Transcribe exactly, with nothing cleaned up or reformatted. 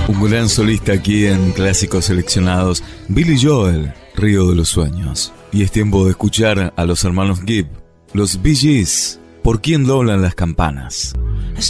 Un gran solista aquí en Clásicos Seleccionados, Billy Joel, Río de los Sueños. Y es tiempo de escuchar a los hermanos Gibb, los Bee Gees, ¿Por quién doblan las campanas?